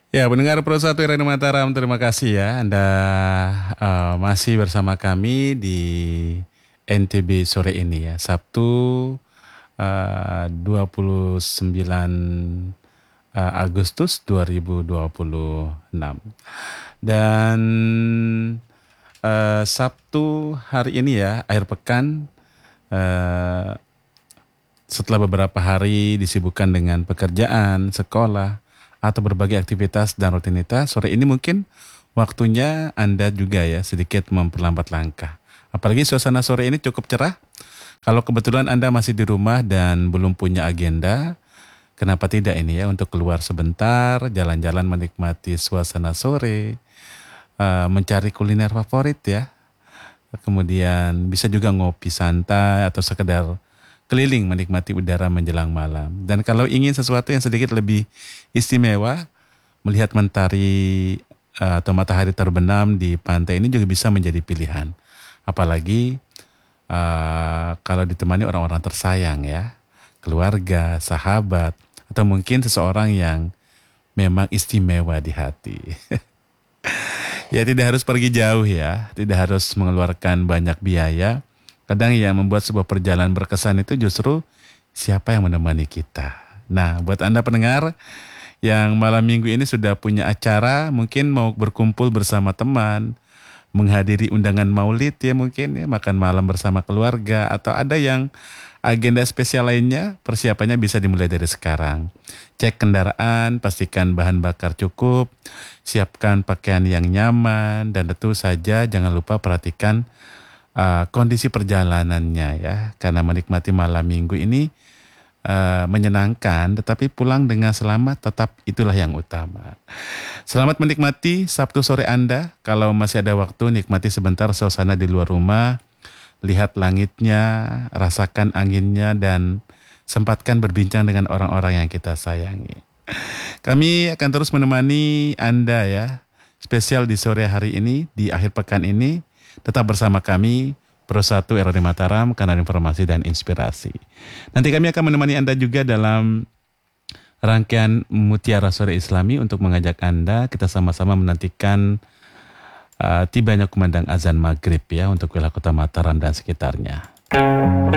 Ya, pendengar Pro 1 Radio Mataram, terima kasih ya Anda masih bersama kami di NTB sore ini ya, Sabtu 29 Agustus 2026. Dan Sabtu hari ini ya, akhir pekan, eh, setelah beberapa hari disibukkan dengan pekerjaan, sekolah, atau berbagai aktivitas dan rutinitas, sore ini mungkin waktunya Anda juga ya sedikit memperlambat langkah. Apalagi suasana sore ini cukup cerah. Kalau kebetulan Anda masih di rumah dan belum punya agenda, kenapa tidak ini ya untuk keluar sebentar, jalan-jalan menikmati suasana sore, mencari kuliner favorit ya. Kemudian bisa juga ngopi santai atau sekedar keliling menikmati udara menjelang malam. Dan kalau ingin sesuatu yang sedikit lebih istimewa, melihat mentari atau matahari terbenam di pantai ini juga bisa menjadi pilihan. Apalagi kalau ditemani orang-orang tersayang ya, keluarga, sahabat, atau mungkin seseorang yang memang istimewa di hati. Ya tidak harus pergi jauh ya, tidak harus mengeluarkan banyak biaya. Kadang yang membuat sebuah perjalanan berkesan itu justru siapa yang menemani kita. Nah, buat Anda pendengar yang malam minggu ini sudah punya acara, mungkin mau berkumpul bersama teman, menghadiri undangan maulid ya mungkin ya, makan malam bersama keluarga, atau ada yang agenda spesial lainnya, persiapannya bisa dimulai dari sekarang. Cek kendaraan, pastikan bahan bakar cukup, siapkan pakaian yang nyaman, dan tentu saja jangan lupa perhatikan kondisi perjalanannya ya, karena menikmati malam minggu ini menyenangkan, tetapi pulang dengan selamat tetap itulah yang utama. Selamat menikmati Sabtu sore Anda. Kalau masih ada waktu, nikmati sebentar suasana di luar rumah, lihat langitnya, rasakan anginnya, dan sempatkan berbincang dengan orang-orang yang kita sayangi. Kami akan terus menemani Anda ya, spesial di sore hari ini, di akhir pekan ini. Tetap bersama kami, Pro 1 RRI Mataram, kanal informasi dan inspirasi. Nanti kami akan menemani Anda juga dalam rangkaian Mutiara Sore Islami untuk mengajak Anda, kita sama-sama menantikan tibanya kumandang azan maghrib ya untuk wilayah kota Mataram dan sekitarnya.